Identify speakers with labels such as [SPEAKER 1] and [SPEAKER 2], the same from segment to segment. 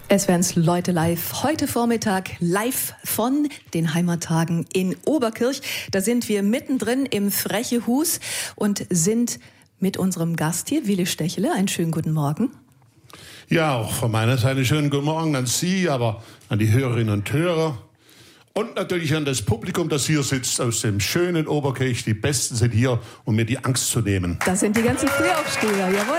[SPEAKER 1] Es werden's Leute live. Heute Vormittag live von den Heimattagen in Oberkirch. Da sind wir mittendrin im Freche Hus und sind mit unserem Gast hier, Willi Stechele. Einen schönen guten Morgen.
[SPEAKER 2] Ja, auch von meiner Seite schönen guten Morgen an Sie, aber an die Hörerinnen und Hörer. Und natürlich an das Publikum, das hier sitzt aus dem schönen Oberkirch. Die Besten sind hier, um mir die Angst zu nehmen.
[SPEAKER 1] Das sind die ganzen Frühaufsteher, jawohl.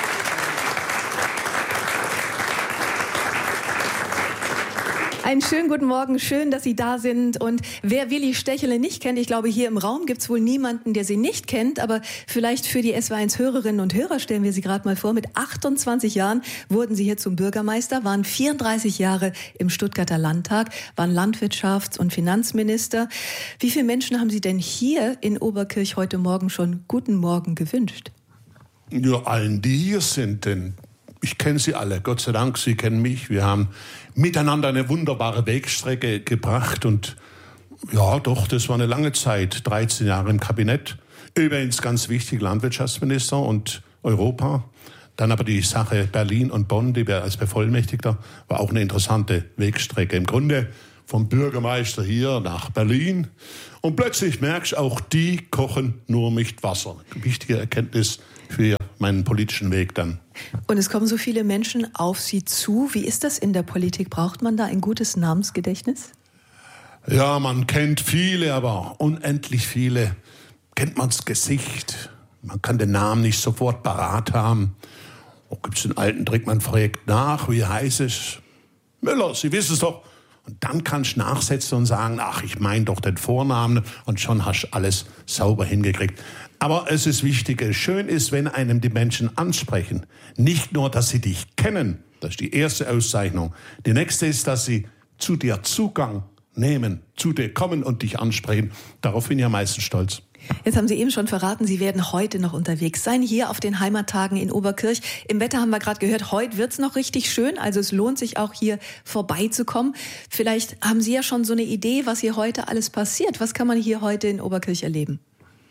[SPEAKER 1] Einen schönen guten Morgen, schön, dass Sie da sind. Und wer Willi Stechele nicht kennt, ich glaube, hier im Raum gibt es wohl niemanden, der Sie nicht kennt, aber vielleicht für die SW1-Hörerinnen und Hörer stellen wir Sie gerade mal vor. Mit 28 Jahren wurden Sie hier zum Bürgermeister, waren 34 Jahre im Stuttgarter Landtag, waren Landwirtschafts- und Finanzminister. Wie viele Menschen haben Sie denn hier in Oberkirch heute Morgen schon guten Morgen gewünscht?
[SPEAKER 2] Ja, allen, die hier sind, denn ich kenne Sie alle, Gott sei Dank, Sie kennen mich. Wir haben miteinander eine wunderbare Wegstrecke gebracht und ja, doch, das war eine lange Zeit, 13 Jahre im Kabinett. Übrigens ganz wichtig, Landwirtschaftsminister und Europa. Dann aber die Sache Berlin und Bonn, die wir als Bevollmächtigter, war auch eine interessante Wegstrecke. Im Grunde vom Bürgermeister hier nach Berlin. Und plötzlich merkst du, auch die kochen nur mit Wasser. Wichtige Erkenntnis für meinen politischen Weg dann.
[SPEAKER 1] Und es kommen so viele Menschen auf Sie zu. Wie ist das in der Politik? Braucht man da ein gutes Namensgedächtnis?
[SPEAKER 2] Ja, man kennt viele, aber unendlich viele kennt man das Gesicht. Man kann den Namen nicht sofort parat haben. Da gibt es den alten Trick, man fragt nach, wie heißt es? Müller, Sie wissen es doch. Und dann kannst du nachsetzen und sagen, ach, ich meine doch den Vornamen, und schon hast du alles sauber hingekriegt. Aber es ist wichtig, schön ist, wenn einem die Menschen ansprechen. Nicht nur, dass sie dich kennen, das ist die erste Auszeichnung. Die nächste ist, dass sie zu dir Zugang nehmen, zu dir kommen und dich ansprechen. Darauf bin ich am meisten stolz.
[SPEAKER 1] Jetzt haben Sie eben schon verraten, Sie werden heute noch unterwegs sein, hier auf den Heimattagen in Oberkirch. Im Wetter haben wir gerade gehört, heute wird's noch richtig schön, also es lohnt sich auch hier vorbeizukommen. Vielleicht haben Sie ja schon so eine Idee, was hier heute alles passiert. Was kann man hier heute in Oberkirch erleben?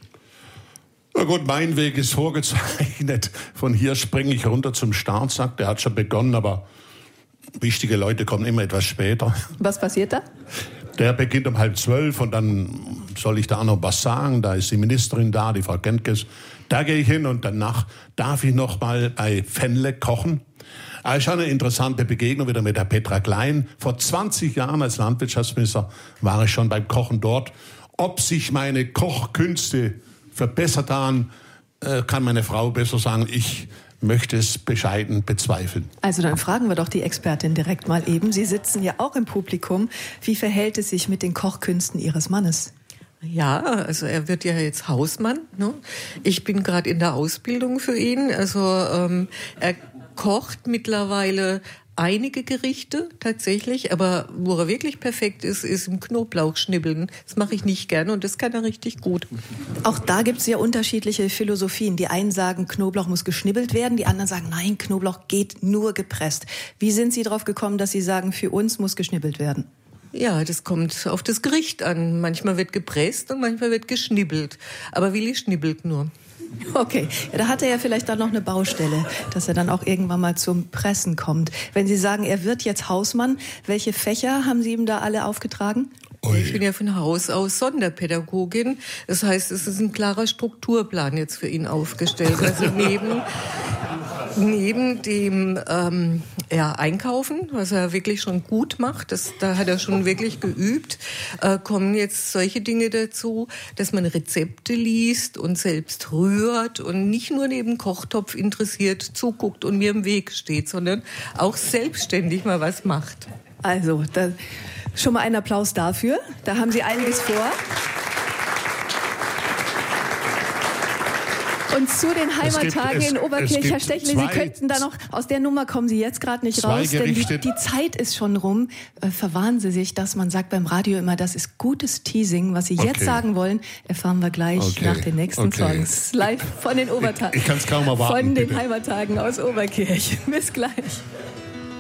[SPEAKER 2] Na gut, mein Weg ist vorgezeichnet. Von hier springe ich runter zum Startsack. Der hat schon begonnen, aber wichtige Leute kommen immer etwas später.
[SPEAKER 1] Was passiert da?
[SPEAKER 2] Der beginnt um 11:30 und dann soll ich da noch was sagen. Da ist die Ministerin da, die Frau Gentges. Da gehe ich hin und danach darf ich noch mal bei Fennle kochen. Also schon eine interessante Begegnung wieder mit der Petra Klein. Vor 20 Jahren als Landwirtschaftsminister war ich schon beim Kochen dort. Ob sich meine Kochkünste verbessert haben, kann meine Frau besser sagen. Ich möchte es bescheiden bezweifeln.
[SPEAKER 1] Also dann fragen wir doch die Expertin direkt mal eben. Sie sitzen ja auch im Publikum. Wie verhält es sich mit den Kochkünsten Ihres Mannes?
[SPEAKER 3] Ja, also er wird ja jetzt Hausmann, ne? Ich bin gerade in der Ausbildung für ihn. Also er kocht mittlerweile einige Gerichte tatsächlich, aber wo er wirklich perfekt ist, ist im Knoblauch schnibbeln. Das mache ich nicht gerne und das kann er richtig gut.
[SPEAKER 1] Auch da gibt es ja unterschiedliche Philosophien. Die einen sagen, Knoblauch muss geschnibbelt werden, die anderen sagen, nein, Knoblauch geht nur gepresst. Wie sind Sie darauf gekommen, dass Sie sagen, für uns muss geschnibbelt werden?
[SPEAKER 3] Ja, das kommt auf das Gericht an. Manchmal wird gepresst und manchmal wird geschnibbelt. Aber Willi schnibbelt nur.
[SPEAKER 1] Okay, ja, da hat er ja vielleicht dann noch eine Baustelle, dass er dann auch irgendwann mal zum Pressen kommt. Wenn Sie sagen, er wird jetzt Hausmann, welche Fächer haben Sie ihm da alle aufgetragen?
[SPEAKER 3] Ich bin ja von Haus aus Sonderpädagogin. Das heißt, es ist ein klarer Strukturplan jetzt für ihn aufgestellt. Also neben dem Einkaufen, was er wirklich schon gut macht, da hat er schon wirklich geübt, kommen jetzt solche Dinge dazu, dass man Rezepte liest und selbst rührt und nicht nur neben Kochtopf interessiert zuguckt und mir im Weg steht, sondern auch selbstständig mal was macht.
[SPEAKER 1] Also, schon mal einen Applaus dafür. Da haben Sie einiges vor. Und zu den Heimattagen in Oberkirch, Herr Stechele, Sie könnten da noch, aus der Nummer kommen Sie jetzt gerade nicht raus, denn die Zeit ist schon rum. Verwahren Sie sich, dass man sagt beim Radio immer, das ist gutes Teasing. Was Sie jetzt sagen wollen, erfahren wir gleich nach den nächsten Songs. Live von den Obertagen.
[SPEAKER 2] Ich kann es kaum erwarten.
[SPEAKER 1] Von den Heimattagen aus Oberkirch. Bis gleich.